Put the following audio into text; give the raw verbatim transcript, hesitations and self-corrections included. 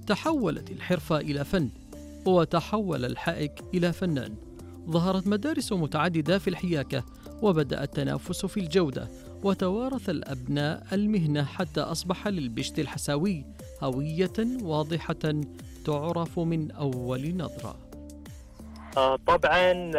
تحولت الحرفة إلى فن، وتحول الحائك إلى فنان. ظهرت مدارس متعددة في الحياكة، وبدأ التنافس في الجودة، وتوارث الأبناء المهنة حتى أصبح للبشت الحساوي هوية واضحة تعرف من أول نظرة. آه، طبعا